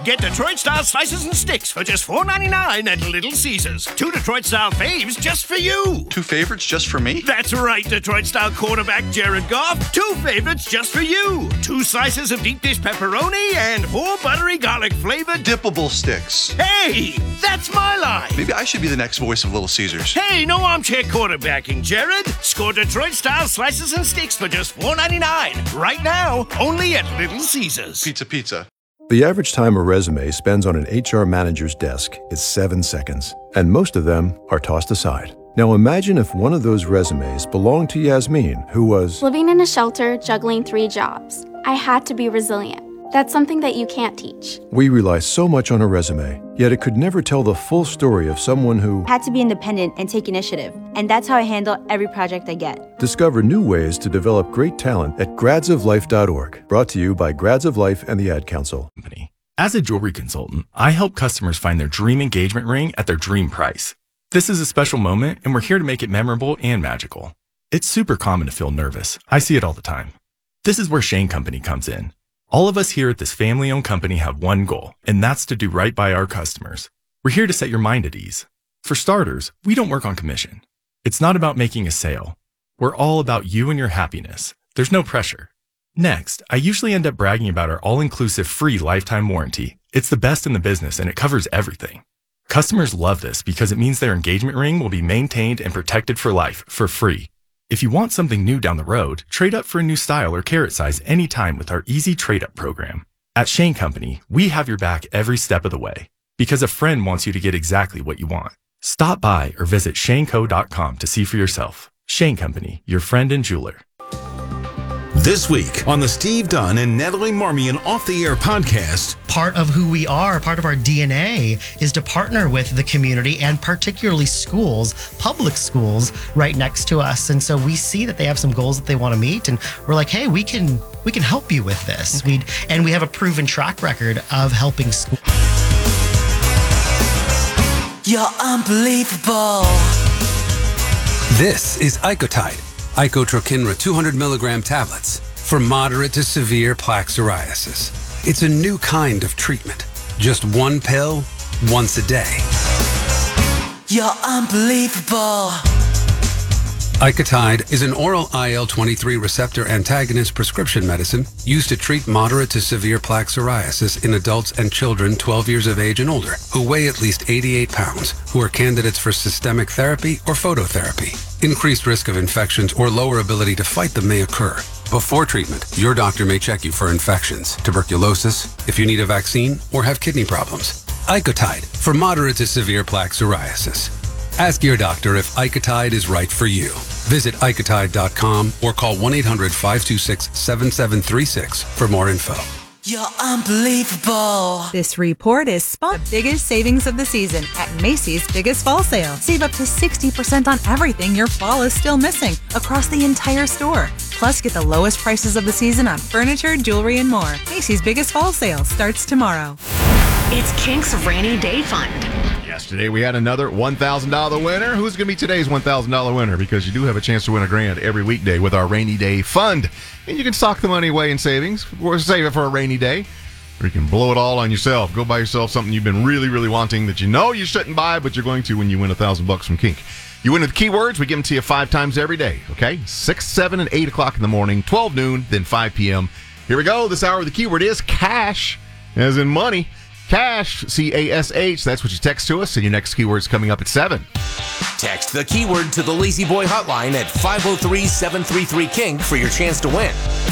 Get Detroit-style slices and sticks for just $4.99 at Little Caesars. 2 Detroit-style faves just for you. 2 favorites just for me? That's right, Detroit-style quarterback Jared Goff. 2 favorites just for you. 2 slices of deep dish pepperoni and 4 buttery garlic-flavored dippable sticks. Hey, that's my line. Maybe I should be the next voice of Little Caesars. Hey, no armchair quarterbacking, Jared. Score Detroit-style slices and sticks for just $4.99. Right now, only at Little Caesars. Pizza. The average time a resume spends on an HR manager's desk is 7 seconds, and most of them are tossed aside. Now imagine if one of those resumes belonged to Yasmin, who was living in a shelter, juggling 3 jobs. I had to be resilient. That's something that you can't teach. We rely so much on a resume, yet it could never tell the full story of someone who had to be independent and take initiative. And that's how I handle every project I get. Discover new ways to develop great talent at gradsoflife.org. Brought to you by Grads of Life and the Ad Council. As a jewelry consultant, I help customers find their dream engagement ring at their dream price. This is a special moment, and we're here to make it memorable and magical. It's super common to feel nervous. I see it all the time. This is where Shane Company comes in. All of us here at this family-owned company have one goal, and that's to do right by our customers. We're here to set your mind at ease. For starters, we don't work on commission. It's not about making a sale. We're all about you and your happiness. There's no pressure. Next, I usually end up bragging about our all-inclusive free lifetime warranty. It's the best in the business, and it covers everything. Customers love this because it means their engagement ring will be maintained and protected for life, for free. If you want something new down the road, trade up for a new style or carat size anytime with our easy trade-up program. At Shane Company, we have your back every step of the way because a friend wants you to get exactly what you want. Stop by or visit shaneco.com to see for yourself. Shane Company, your friend and jeweler. This week on the Steve Dunn and Natalie Marmion Off the Air podcast. Part of who we are, part of our DNA is to partner with the community and particularly schools, public schools right next to us. And so we see that they have some goals that they want to meet. And we're like, hey, we can help you with this. We have a proven track record of helping schools. You're unbelievable. This is Icotide. Icotrokinra 200 milligram tablets for moderate to severe plaque psoriasis. It's a new kind of treatment. Just 1 pill, once a day. You're unbelievable. Icotide is an oral IL-23 receptor antagonist prescription medicine used to treat moderate to severe plaque psoriasis in adults and children 12 years of age and older who weigh at least 88 pounds, who are candidates for systemic therapy or phototherapy. Increased risk of infections or lower ability to fight them may occur. Before treatment, your doctor may check you for infections, tuberculosis, if you need a vaccine, or have kidney problems. Icotide for moderate to severe plaque psoriasis. Ask your doctor if Icotide is right for you. Visit Icotide.com or call 1-800-526-7736 for more info. You're unbelievable. This report is the biggest savings of the season at Macy's Biggest Fall Sale. Save up to 60% on everything your fall is still missing across the entire store. Plus, get the lowest prices of the season on furniture, jewelry, and more. Macy's Biggest Fall Sale starts tomorrow. It's Kink's Rainy Day Fund. Yesterday we had another $1,000 winner. Who's going to be today's $1,000 winner? Because you do have a chance to win $1,000 every weekday with our Rainy Day Fund. And you can sock the money away in savings or save it for a rainy day. Or you can blow it all on yourself. Go buy yourself something you've been really, really wanting that you know you shouldn't buy, but you're going to when you win $1,000 from Kink. You win with keywords. We give them to you 5 times every day, okay? 6, 7, and 8 o'clock in the morning, 12 noon, then 5 p.m. Here we go. This hour, the keyword is cash, as in money. Cash, C-A-S-H. That's what you text to us, and your next keyword's coming up at 7. Text the keyword to the Lazy Boy hotline at 503-733-KINK for your chance to win.